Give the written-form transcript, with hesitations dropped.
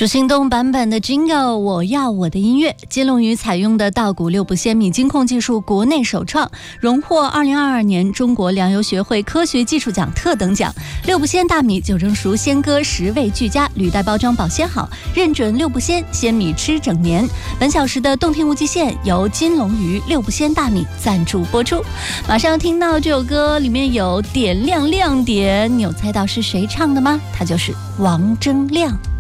出行动版本的 Jingle 我要我的音乐，金龙鱼采用的稻谷六步鲜米金控技术国内首创，荣获2022年中国粮油学会科学技术奖特等奖。六步鲜大米9成熟鲜割，10味俱佳，履带包装保鲜好，认准六步鲜，鲜米吃整年。本小时的动听无极限由金龙鱼六步鲜大米赞助播出。马上要听到这首歌里面有点亮亮点，你有猜到是谁唱的吗？他就是王铮亮。